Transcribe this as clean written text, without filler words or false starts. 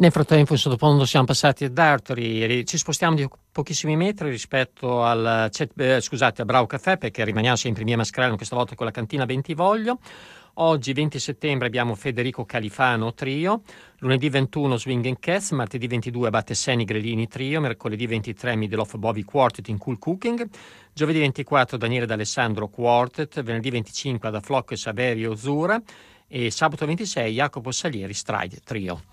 Nel frattempo in sottofondo siamo passati ad Artery, ci spostiamo di pochissimi metri rispetto a Brau Caffè, perché rimaniamo sempre in via Mascarello, questa volta con la cantina Bentivoglio. Oggi 20 settembre abbiamo Federico Califano Trio, lunedì 21 Swing and Cats, martedì 22 Battesseni Grellini Trio, mercoledì 23 Middle of Bobby Quartet in Cool Cooking, giovedì 24 Daniele D'Alessandro Quartet, venerdì 25 da Flock e Saverio Zura e sabato 26 Jacopo Salieri Stride Trio.